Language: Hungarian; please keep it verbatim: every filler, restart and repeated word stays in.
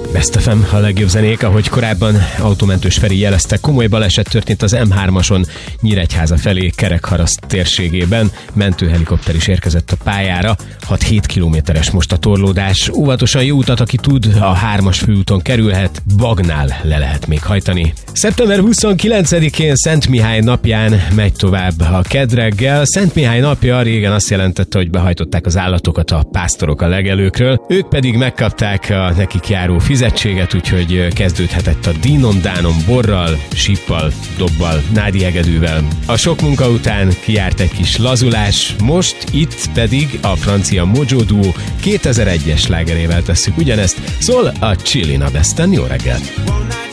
Best ef em, a legjobb zenék, ahogy korábban Autómentős Feri jelezte, komoly baleset történt az em hármason Nyíregyháza felé Kerekharaszt térségében. Mentőhelikopter is érkezett a pályára, hat-hét kilométeres most a torlódás. Óvatosan jó utat, aki tud, a hármas főúton kerülhet, Bagnál le lehet még hajtani. szeptember huszonkilencedikén Szent Mihály napján megy tovább a kedreggel. Szent Mihály napja régen azt jelentette, hogy behajtották az állatokat a pásztorok a legelőkről, ők pedig megkapták a nekik járó fizetséget, úgyhogy kezdődhetett a dínon dánon borral, síppal, dobbal, nádi hegedűvel. A sok munka után kijárt egy kis lazulás, most itt pedig a francia Mojo Duo kétezer-egyes slágerével tesszük ugyanezt, szól a Chillin' a Besten. Jó reggelt!